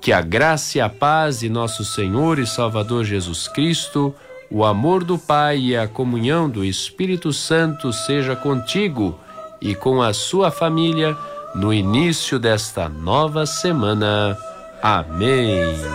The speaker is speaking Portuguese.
Que a graça e a paz de nosso Senhor e Salvador Jesus Cristo, o amor do Pai e a comunhão do Espírito Santo seja contigo e com a sua família no início desta nova semana. Amém.